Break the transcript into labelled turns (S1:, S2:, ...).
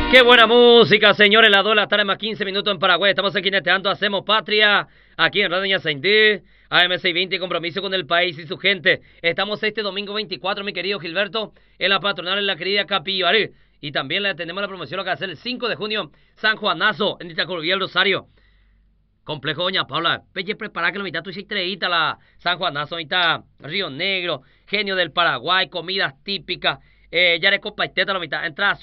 S1: Qué buena música, señores. Las 2 de la tarde más 15 minutos en Paraguay. Estamos aquí neteando, hacemos patria. Aquí en Radio Ñasaindí, AM620, compromiso con el país y su gente. Estamos este domingo 24, mi querido Gilberto, en la patronal en la querida Capilloari. Y también le atendemos la promoción lo que va a hacer el 5 de junio, San Juanazo, en Itacurubí, el Rosario. Complejo Doña Paula. Pelle, prepara que la mitad tú hiciste treíta la San Juanazo, ahorita Río Negro, genio del Paraguay, comidas típicas, yareco paiteta la mitad. Entradas